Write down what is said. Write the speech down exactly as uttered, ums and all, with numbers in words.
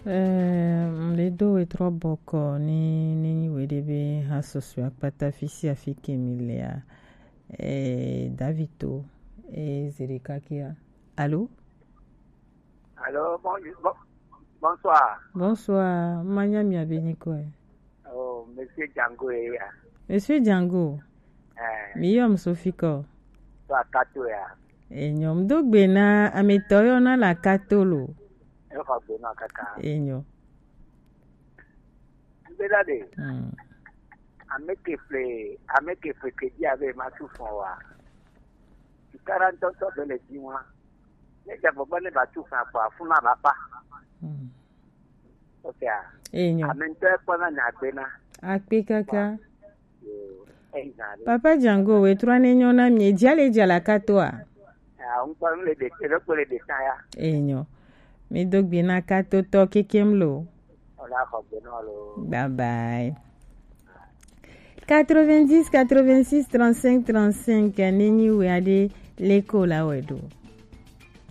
Euh, les deux et trois boko ni ni wedebe hasosu akpata fisi afike milea et Davito et Zerikakia. Allô? Allô, bon, bon, bonsoir. Bonsoir, Manyami Abeniko. Oh, Monsieur Django est là. Monsieur Django. Eh. Miyom Sofiko. Toi, Kato ya. E nyom dogbe na ametoyo na la katolo. E fa bena kaka. E nyo. Bela de. Hmm. Ameke fle, ameke fle ke di ave ma tu fon wa. Tu quarante ans de le di wa. Ne ja bobo ne ba tu fa kwa funa ba pa. Hmm. Okay. E nyo. Amento e kwa na bena. Akpe kaka. Eh, na. Papa Django we trwane nyo na mie diale diala katoa. Ah, on parle de de ko le de ta ya. E nyo. Mi dogbe na kato to kekemlo. Bye bye. quatre-vingt-dix, quatre-vingt-six, trente-cinq, trente-cinq. Nini ou allez l'école là, ouais,